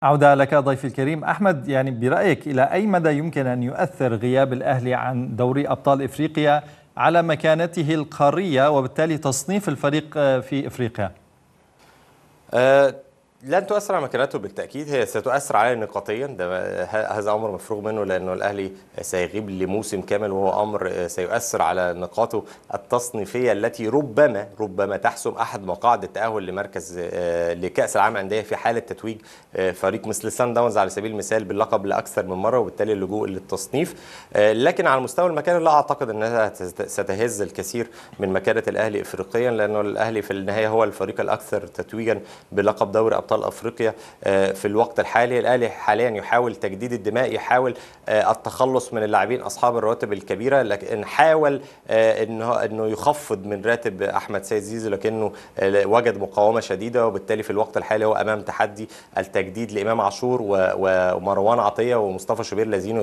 عودة لك ضيفي الكريم أحمد. يعني برأيك إلى أي مدى يمكن أن يؤثر غياب الأهلي عن دوري أبطال إفريقيا على مكانته القارية وبالتالي تصنيف الفريق في إفريقيا؟ لن تؤثر على مكانته بالتأكيد، هي ستؤثر عليه نقاطيا، هذا أمر مفروغ منه، لأنه الأهلي سيغيب لموسم كامل، وهو أمر سيؤثر على نقاطه التصنيفية التي ربما تحسم أحد مقاعد التأهل لمركز لكأس العالم للأندية في حالة تتويج فريق مثل سان داونز على سبيل المثال باللقب لأكثر من مرة، وبالتالي اللجوء للتصنيف. لكن على مستوى المكان لا أعتقد أنها ستهز الكثير من مكانة الأهلي إفريقيا، لأنه الأهلي في النهاية هو الفريق الأكثر تتويجا بلقب دوري أبطال أفريقيا في الوقت الحالي. الأهلي حاليا يحاول تجديد الدماء، يحاول التخلص من اللاعبين أصحاب الرواتب الكبيرة، لكن حاول أنه يخفض من راتب أحمد سيد زيزو، لكنه وجد مقاومة شديدة، وبالتالي في الوقت الحالي هو أمام تحدي التجديد لإمام عاشور ومروان عطية ومصطفى شوبير لازينو